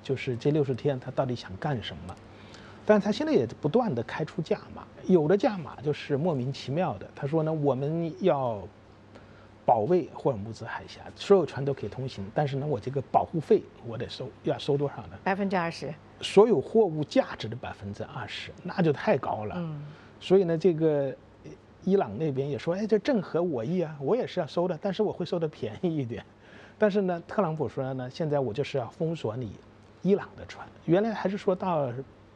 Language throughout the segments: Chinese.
就是这60天他到底想干什么。但是他现在也不断的开出价码，有的价码就是莫名其妙的。他说呢，我们要保卫霍尔木兹海峡，所有船都可以通行，但是呢，我这个保护费我得收，要收多少呢 ？20%。 所有货物价值的20%，那就太高了。所以呢，这个伊朗那边也说，哎，这正合我意啊，我也是要收的，但是我会收的便宜一点。但是呢，特朗普说呢，现在我就是要封锁你伊朗的船，原来还是说到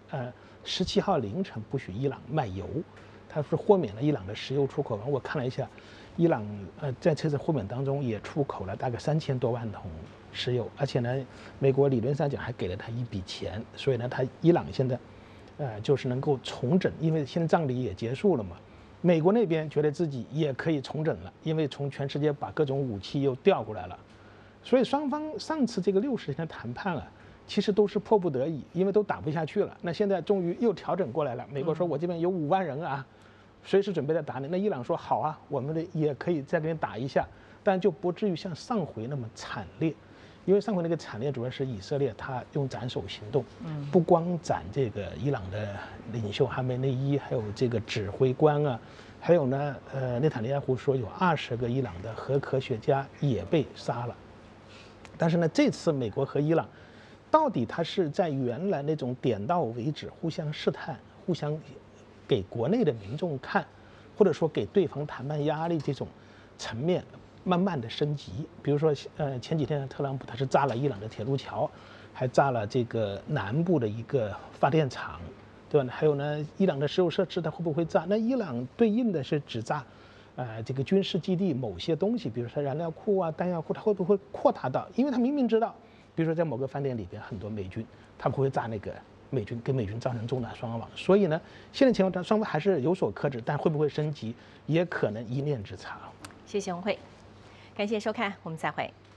17号凌晨不许伊朗卖油，他是豁免了伊朗的石油出口。我看了一下，伊朗在这次豁免当中也出口了大概3000多万桶石油，而且呢，美国理论上讲还给了他一笔钱，所以呢，伊朗现在就是能够重整，因为现在葬礼也结束了嘛。美国那边觉得自己也可以重整了，因为从全世界把各种武器又调过来了，所以双方上次这个60天的谈判啊，其实都是迫不得已，因为都打不下去了。那现在终于又调整过来了。美国说我这边有5万人啊，随时准备来打你。那伊朗说好啊，我们也可以再给你打一下，但就不至于像上回那么惨烈。因为上回那个惨烈主要是以色列他用斩首行动，不光斩这个伊朗的领袖哈梅内伊，还有这个指挥官啊，还有呢，内塔尼亚胡说有20个伊朗的核科学家也被杀了。但是呢，这次美国和伊朗到底他是在原来那种点到为止、互相试探、互相给国内的民众看，或者说给对方谈判压力这种层面慢慢的升级？比如说，前几天特朗普他是炸了伊朗的铁路桥，还炸了这个南部的一个发电厂，对吧？还有呢，伊朗的石油设施它会不会炸？那伊朗对应的是只炸这个军事基地某些东西，比如说燃料库啊、弹药库，它会不会扩大到？因为他明明知道，比如说在某个饭店里边很多美军，他不会炸那个美军，给美军造成重大伤亡。所以呢，现在情况下双方还是有所克制，但会不会升级，也可能一念之差。 谢谢洪慧，感谢收看，我们再会。